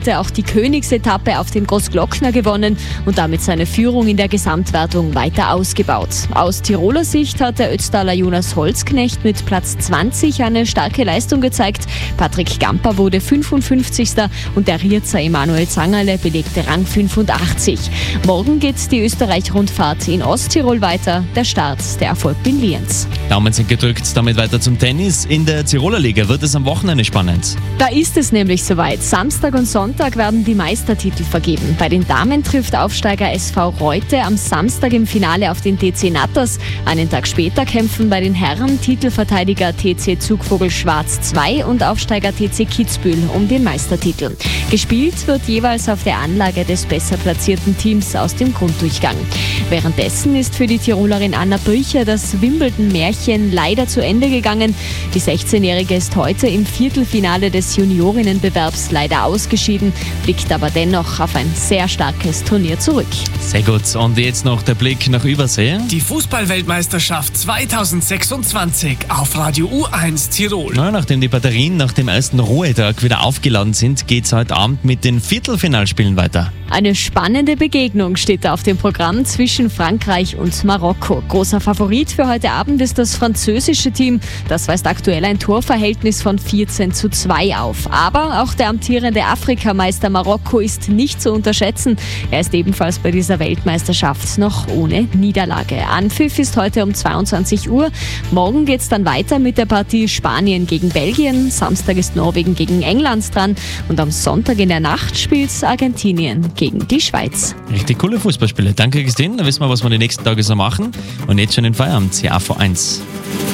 heute auch die Königsetappe auf den Großglockner gewonnen und damit seine Führung in der Gesamtwertung weiter ausgebaut. Aus Tiroler Sicht hat der Ötztaler Jonas Holzknecht mit Platz 20 eine starke Leistung gezeigt. Patrick Gamper wurde 55. und der Rierzer Emanuel Zangerle belegte Rang 85. Morgen geht die Österreich-Rundfahrt in Osttirol weiter. Der Start, der erfolgt in Lienz. Daumen sind gedrückt, damit weiter zum Tennis. In der Tiroler Liga wird es am Wochenende spannend. Da ist es nämlich soweit. Samstag und Sonntag werden die Meistertitel vergeben. Bei den Damen trifft Aufsteiger SV Reute am Samstag im Finale auf den TC Natters. Einen Tag später kämpfen bei den Herren Titelverteidiger TC Zugvogel Schwarz 2 und Aufsteiger TC Kitzbühel um den Meistertitel. Gespielt wird jeweils auf der Anlage des besser platzierten Teams aus dem Grunddurchgang. Währenddessen ist für die Tirolerin Anna Brücher das Wimbledon-Märchen leider zu Ende gegangen. Die 16-Jährige ist heute im Viertelfinale des Juniorinnenbewerbs leider ausgeschieden, blickt aber dennoch auf ein sehr starkes Turnier zurück. Sehr gut. Und jetzt noch der Blick nach Übersee. Die Fußball-Weltmeisterschaft 2026 auf Radio U1 Tirol. Nachdem die Batterien nach dem ersten Ruhetag wieder aufgeladen sind, geht es heute Abend mit den Viertelfinalspielen weiter. Eine spannende Begegnung steht da auf dem Programm zwischen Frankreich und Marokko. Großer Favorit für heute Abend ist das französische Team. Das weist aktuell ein Torverhältnis von 14:2 auf. Aber auch der amtierende Afrikameister Marokko ist nicht zu unterschätzen. Er ist ebenfalls bei dieser Weltmeisterschaft noch ohne Niederlage. Anpfiff ist heute um 22 Uhr. Morgen geht es dann weiter mit der Partie Spanien gegen Belgien. Samstag ist Norwegen gegen England dran. Und am Sonntag in der Nacht spielt Argentinien gegen die Schweiz. Richtig coole Fußballspiele. Danke, Christine. Da wissen wir, was wir die nächsten Tage so machen. Und jetzt schon den Feierabend. Ja, vor 1.